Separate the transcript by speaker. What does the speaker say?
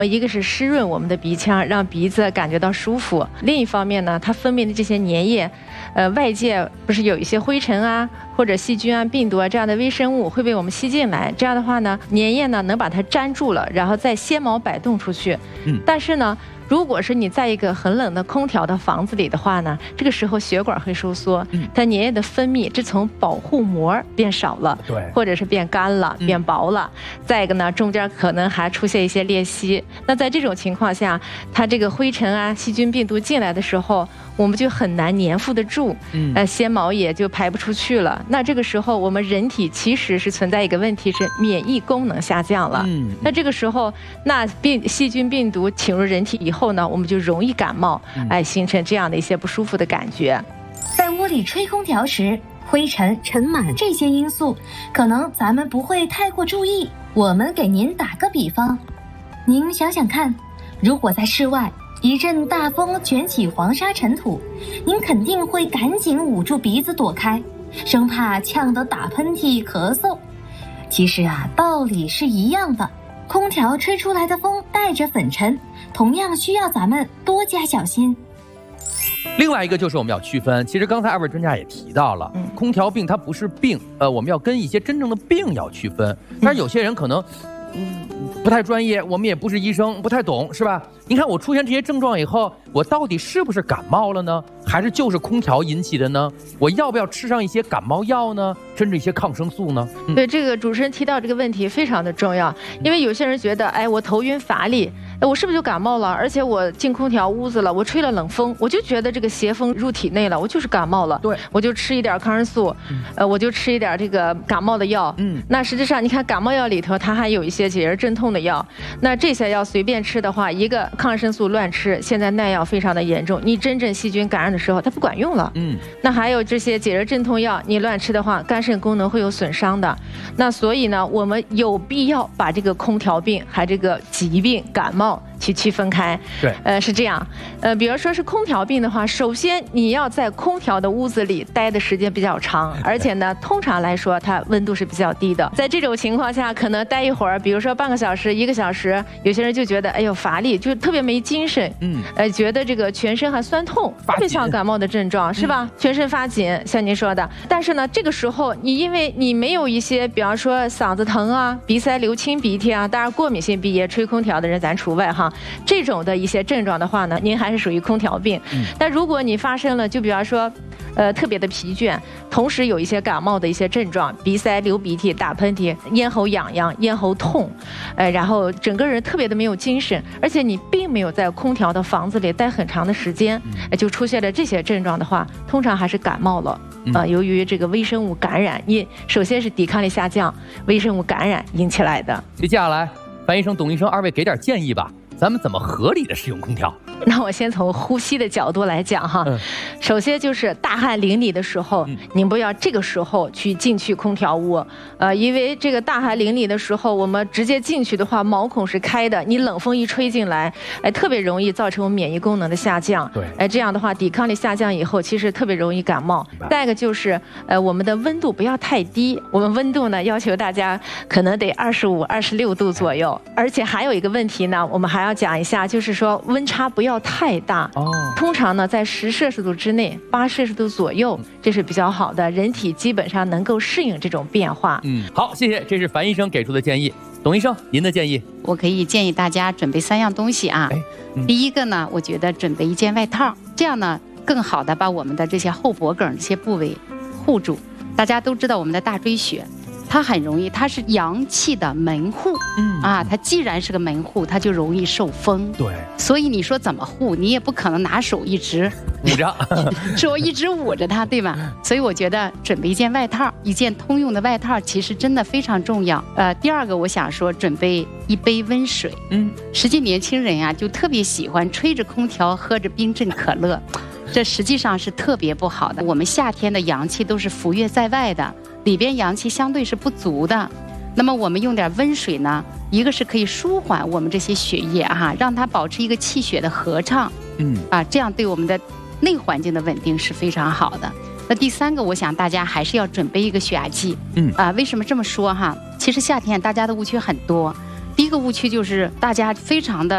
Speaker 1: 一个是湿润我们的鼻腔，让鼻子感觉到舒服；另一方面呢，它分泌的这些粘液，外界不是有一些灰尘啊，或者细菌啊、病毒啊这样的微生物会被我们吸进来。这样的话呢，粘液呢能把它粘住了，然后再纤毛摆动出去。但是呢，如果是你在一个很冷的空调的房子里的话呢，这个时候血管会收缩，它粘液的分泌这层保护膜变少了，
Speaker 2: 对，
Speaker 1: 或者是变干了、变薄了。再一个呢，中间可能还出现一些裂隙。那在这种情况下，它这个灰尘啊、细菌、病毒进来的时候，我们就很难粘附得住，纤毛也就排不出去了。那这个时候，我们人体其实是存在一个问题，是免疫功能下降了。那这个时候，那细菌、病毒侵入人体以后呢，我们就容易感冒，形成这样的一些不舒服的感觉。
Speaker 3: 在屋里吹空调时，灰尘、尘螨这些因素，可能咱们不会太过注意。我们给您打个比方，您想想看，如果在室外一阵大风卷起黄沙尘土，您肯定会赶紧捂住鼻子躲开，生怕呛得打喷嚏、咳嗽。其实啊，道理是一样的。空调吹出来的风带着粉尘，同样需要咱们多加小心。
Speaker 2: 另外一个就是我们要区分，其实刚才二位专家也提到了，空调病它不是病，我们要跟一些真正的病要区分。但是有些人可能不太专业，我们也不是医生，不太懂，是吧？你看我出现这些症状以后，我到底是不是感冒了呢？还是就是空调引起的呢？我要不要吃上一些感冒药呢？甚至一些抗生素呢？
Speaker 1: 对，这个主持人提到这个问题非常的重要，因为有些人觉得，我头晕乏力，我是不是就感冒了？而且我进空调屋子了，我吹了冷风，我就觉得这个邪风入体内了，我就是感冒了。
Speaker 2: 对，
Speaker 1: 我就吃一点抗生素，我就吃一点这个感冒的药。那实际上你看感冒药里头，它还有一些解热镇痛的药。那这些药随便吃的话，一个抗生素乱吃，现在耐药非常的严重，你真正细菌感染的时候，它不管用了。那还有这些解热镇痛药，你乱吃的话，肝肾功能会有损伤的。那所以呢，我们有必要把这个空调病还这个疾病感冒去区分开。
Speaker 2: 对，
Speaker 1: 是这样。比如说是空调病的话，首先你要在空调的屋子里待的时间比较长，而且呢，通常来说它温度是比较低的。在这种情况下，可能待一会儿，比如说半个小时、1个小时，有些人就觉得哎呦乏力，就特别没精神。觉得这个全身还酸痛，特别像感冒的症状，是吧？全身发紧，像您说的。但是呢，这个时候你因为你没有一些，比方说嗓子疼啊、鼻塞流清鼻涕啊，当然过敏性鼻炎、吹空调的人咱除外哈。这种的一些症状的话呢，您还是属于空调病。但如果你发生了，就比方说，特别的疲倦，同时有一些感冒的一些症状，鼻塞、流鼻涕、打喷嚏、咽喉痒痒、咽喉痛，然后整个人特别的没有精神，而且你并没有在空调的房子里待很长的时间，就出现了这些症状的话，通常还是感冒了。由于这个微生物感染，首先是抵抗力下降，微生物感染引起来的。
Speaker 2: 接下来，樊医生、董医生二位给点建议吧。咱们怎么合理的使用空调？
Speaker 1: 那我先从呼吸的角度来讲哈，首先就是大汗淋漓的时候，您不要这个时候进去空调屋，因为这个大汗淋漓的时候，我们直接进去的话，毛孔是开的，你冷风一吹进来，特别容易造成我们免疫功能的下降。
Speaker 2: 对，
Speaker 1: 这样的话，抵抗力下降以后，其实特别容易感冒。再一个就是，我们的温度不要太低，我们温度呢要求大家可能得25、26度左右，而且还有一个问题呢，我们还要讲一下，就是说温差不要太大。通常呢在10摄氏度之内，8摄氏度左右，这是比较好的，人体基本上能够适应这种变化。
Speaker 2: 好，谢谢，这是樊医生给出的建议。董医生，您的建议？
Speaker 4: 我可以建议大家准备3样东西啊。第一个呢，我觉得准备一件外套，这样呢更好的把我们的这些后脖梗这些部位护住。大家都知道我们的大椎穴，它很容易，它是阳气的门户。它既然是个门户，它就容易受风。
Speaker 2: 对，
Speaker 4: 所以你说怎么护，你也不可能拿手一直
Speaker 2: 捂着，
Speaker 4: 手一直捂着它，对吧？所以我觉得准备一件外套，一件通用的外套，其实真的非常重要。第二个我想说，准备一杯温水。实际年轻人啊，就特别喜欢吹着空调，喝着冰镇可乐，这实际上是特别不好的。我们夏天的阳气都是浮跃在外的，里边阳气相对是不足的。那么我们用点温水呢，一个是可以舒缓我们这些血液让它保持一个气血的合畅。这样对我们的内环境的稳定是非常好的。那第三个，我想大家还是要准备一个血压计。为什么这么说哈？其实夏天大家的误区很多。第一个误区就是大家非常的